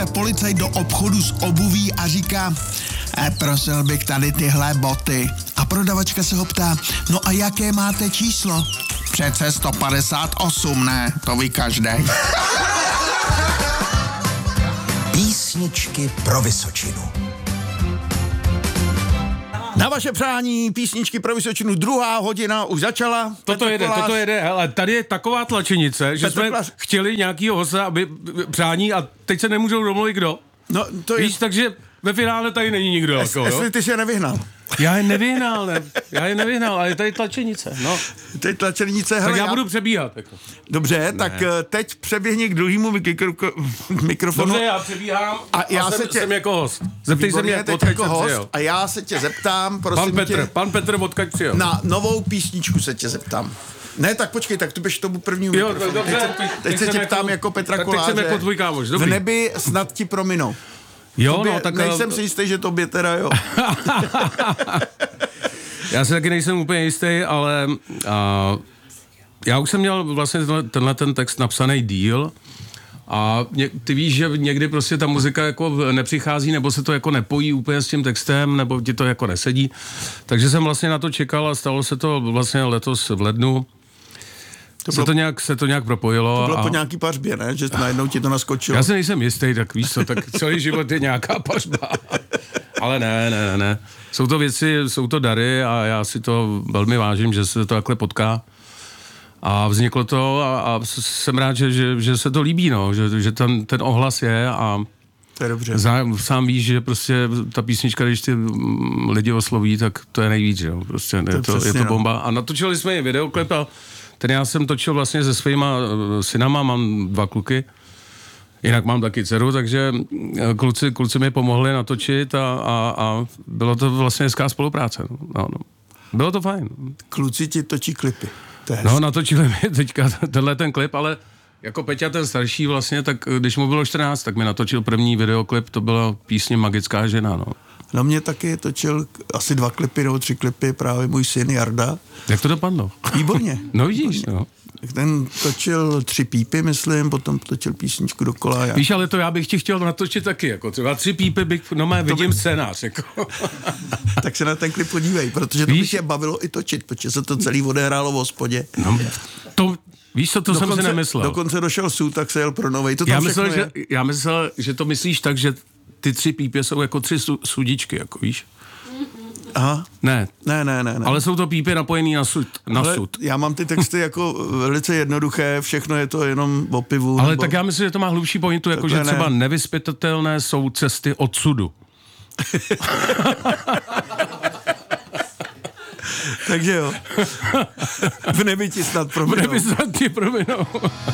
přijde policajt do obchodu s obuví a říká: prosil bych tady tyhle boty. A prodavačka se ho ptá: no a jaké máte číslo? Přece 158, ne? To ví každej. Písničky pro Vysočinu. Na vaše přání písničky pro Vysočinu, 2. hodina už začala. Toto jede, hele, tady je taková tlačenice, že jsme chtěli nějakýho hosta, aby přání a teď se nemůžou domluvit kdo. No, to víš, takže ve finále tady není nikdo. Jestli ty jsi je nevyhnal. Já je nevyhnal, ale je tady tlačenice, no. Tady tlačenice, hele, tak já budu přebíhat. Jako. Dobře, ne. Tak teď přeběhni k druhému mikrofonu. Dobře, já přebíhám a já jsem jako host. Zeptej se mě, odkud jako host přijel. A já se tě zeptám, prosím Pan Petr, odkud přijel? Na novou písničku se tě zeptám. Ne, tak počkej, tak tu běž tomu prvnímu mikrofonu. Dobře, teď se tě ptám jako Petra Koláře. Teď jsem jako tvůj kámoš, dobrý. V nebi snad ti prominou. Jo, tobě, no, tak nejsem si jistý, že tobě teda jo. Já si taky nejsem úplně jistý, ale já už jsem měl vlastně tenhle ten text napsaný díl a ty víš, že někdy prostě ta muzika jako nepřichází, nebo se to jako nepojí úplně s tím textem, nebo ti to jako nesedí. Takže jsem vlastně na to čekal a stalo se to vlastně letos v lednu. Se to nějak propojilo. To bylo po nějaký pařbě, ne? Že najednou ti to naskočilo. Já si nejsem jistý, tak víš co, tak celý život je nějaká pařba. Ale ne. Jsou to věci, jsou to dary a já si to velmi vážím, že se to takhle potká. A vzniklo to a jsem rád, že se to líbí, no, že ten ohlas je a to je dobře. Sám víš, že prostě ta písnička, když ty lidi osloví, tak to je nejvíc, jo. Prostě je to bomba. A natočili jsme i videoklip a ten já jsem točil vlastně se svýma synama, mám 2 kluky, jinak mám taky dceru, takže kluci mi pomohli natočit a bylo to vlastně hezká spolupráce. No. Bylo to fajn. Kluci ti točí klipy. No, natočili mi teďka tenhle ten klip, ale jako Peťa ten starší vlastně, tak když mu bylo 14, tak mi natočil první videoklip, to byla písně Magická žena, no. No mě taky točil asi 2 klipy nebo 3 klipy právě můj syn Jarda. Jak to dopadlo? Výborně. No vidíš, no. Ten točil 3 pípy, myslím, potom točil písničku dokola. Víš, ale to já bych ti chtěl natočit taky, jako třeba 3 pípy bych, vidím scénář, jako. Tak se na ten klip podívej, protože to by tě bavilo i točit, protože se to celý odehrálo v hospodě. No, to... Víš co, to jsem si nemyslel. Dokonce došel sůd, tak se jel pro novej. Já myslel, že to myslíš tak, že ty 3 pípy jsou jako 3 sudičky, jako víš? Aha. Ne. Ale jsou to pípy napojený na sud. Já mám ty texty jako velice jednoduché, všechno je to jenom o pivu. Ale tak já myslím, že to má hlubší pointu, jako že třeba nevyzpytatelné jsou cesty od sudu. Takže jo. V nebi ti snad prominou. V nebi snad ti prominou.